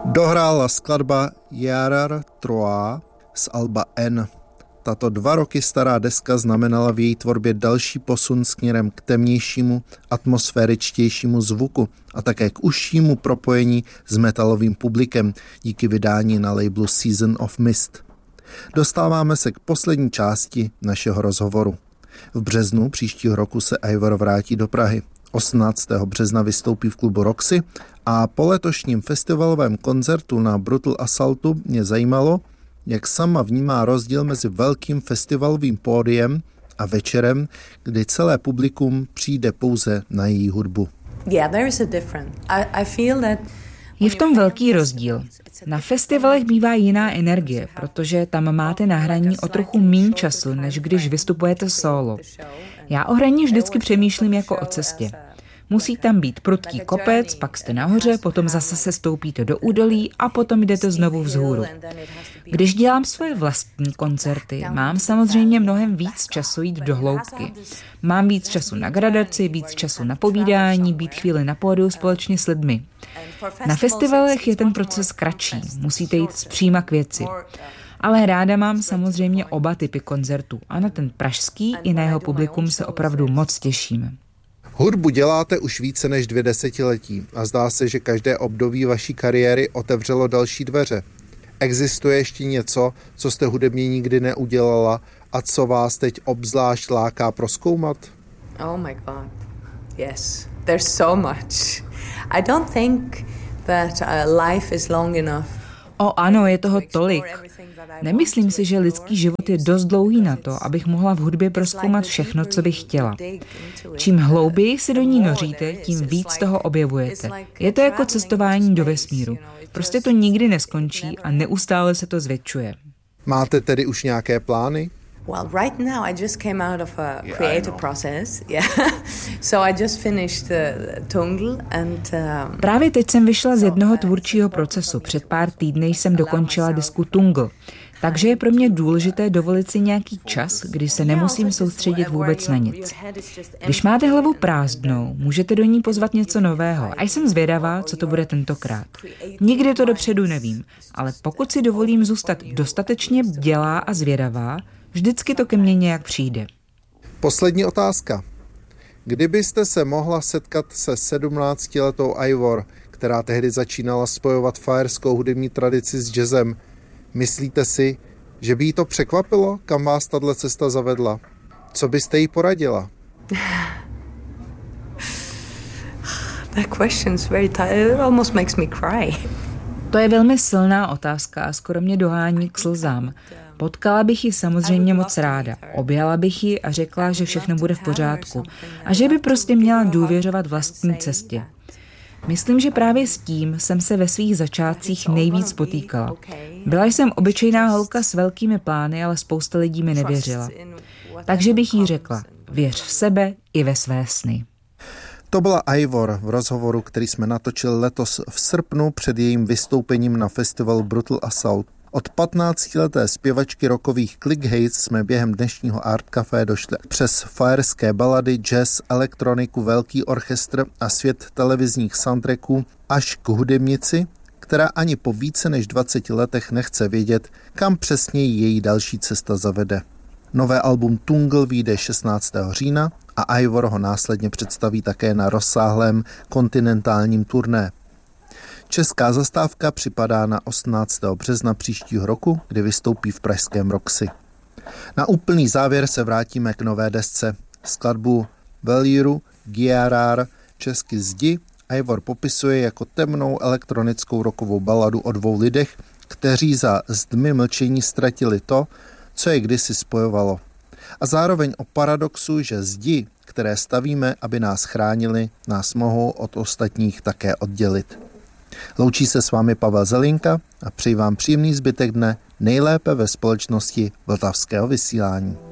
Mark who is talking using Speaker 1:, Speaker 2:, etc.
Speaker 1: Dohrála skladba Jarar Troa z alba N. Tato 2 roky stará deska znamenala v její tvorbě další posun směrem k temnějšímu, atmosféričtějšímu zvuku a také k užšímu propojení s metalovým publikem díky vydání na labelu Season of Mist. Dostáváme se k poslední části našeho rozhovoru. V březnu příštího roku se Eivor vrátí do Prahy. 18. března vystoupí v klubu Roxy a po letošním festivalovém koncertu na Brutal Assaultu mě zajímalo, jak sama vnímá rozdíl mezi velkým festivalovým pódiem a večerem, kdy celé publikum přijde pouze na její hudbu.
Speaker 2: Je v tom velký rozdíl. Na festivalech bývá jiná energie, protože tam máte na hraní o trochu míň času, než když vystupujete solo. Já o hraní vždycky přemýšlím jako o cestě. Musí tam být prudký kopec, pak jste nahoře, potom zase se stoupíte do údolí a potom jdete znovu vzhůru. Když dělám svoje vlastní koncerty, mám samozřejmě mnohem víc času jít do hloubky. Mám víc času na gradaci, víc času na povídání, být chvíli na pódiu společně s lidmi. Na festivalech je ten proces kratší, musíte jít zpříma k věci. Ale ráda mám samozřejmě oba typy koncertů a na ten pražský i na jeho publikum se opravdu moc těším.
Speaker 1: Hudbu děláte už více než 2 desetiletí a zdá se, že každé období vaší kariéry otevřelo další dveře. Existuje ještě něco, co jste hudebně nikdy neudělala a co vás teď obzvlášť láká prozkoumat?
Speaker 3: Oh my God, yes, there's so much. I don't think that life is long enough.
Speaker 2: Ano, je toho tolik. Nemyslím si, že lidský život je dost dlouhý na to, abych mohla v hudbě prozkoumat všechno, co bych chtěla. Čím hlouběji se do ní noříte, tím víc toho objevujete. Je to jako cestování do vesmíru. Prostě to nikdy neskončí a neustále se to zvětšuje.
Speaker 1: Máte tedy už nějaké plány?
Speaker 3: Well, right now I just came out of a creative process. Yeah. So I just finished Tungle and
Speaker 2: Právě teď jsem vyšla z jednoho tvůrčího procesu. Před pár týdny jsem dokončila desku Tungle. Takže je pro mě důležité dovolit si nějaký čas, kdy se nemusím soustředit vůbec na nic. Když máte hlavu prázdnou, můžete do ní pozvat něco nového a jsem zvědavá, co to bude tentokrát. Nikdy to dopředu nevím, ale pokud si dovolím zůstat dostatečně bdělá a zvědavá, vždycky to ke mně nějak přijde.
Speaker 1: Poslední otázka. Kdybyste se mohla setkat se 17letou Eivor, která tehdy začínala spojovat fajerskou hudební tradici s jazzem, myslíte si, že by jí to překvapilo, kam vás tato cesta zavedla? Co byste jí poradila?
Speaker 3: That question's very it almost makes me cry.
Speaker 2: To je velmi silná otázka a skoro mě dohání k slzám. Potkala bych ji samozřejmě moc ráda. Objala bych ji a řekla, že všechno bude v pořádku a že by prostě měla důvěřovat vlastní cestě. Myslím, že právě s tím jsem se ve svých začátcích nejvíc potýkala. Byla jsem obyčejná holka s velkými plány, ale spousta lidí mi nevěřila. Takže bych jí řekla, věř v sebe i ve své sny.
Speaker 1: To byla Eivor v rozhovoru, který jsme natočili letos v srpnu před jejím vystoupením na festivalu Brutal Assault. Od 15leté zpěvačky rockových Click Hates jsme během dnešního Art Café došli přes fajerské balady, jazz, elektroniku, velký orchestr a svět televizních soundtracků až k hudebnici, která ani po více než 20 letech nechce vědět, kam přesně její další cesta zavede. Nové album Tungle vyjde 16. října a Eivor ho následně představí také na rozsáhlém kontinentálním turné. Česká zastávka připadá na 18. března příštího roku, kdy vystoupí v pražském Roxy. Na úplný závěr se vrátíme k nové desce. Skladbu Velíru Giarar česky Zdi Eivor popisuje jako temnou elektronickou rockovou baladu o 2 lidech, kteří za zdmi mlčení ztratili to, co je kdysi spojovalo. A zároveň o paradoxu, že zdi, které stavíme, aby nás chránili, nás mohou od ostatních také oddělit. Loučí se s vámi Pavel Zelinka a přeji vám příjemný zbytek dne, nejlépe ve společnosti Vltavského vysílání.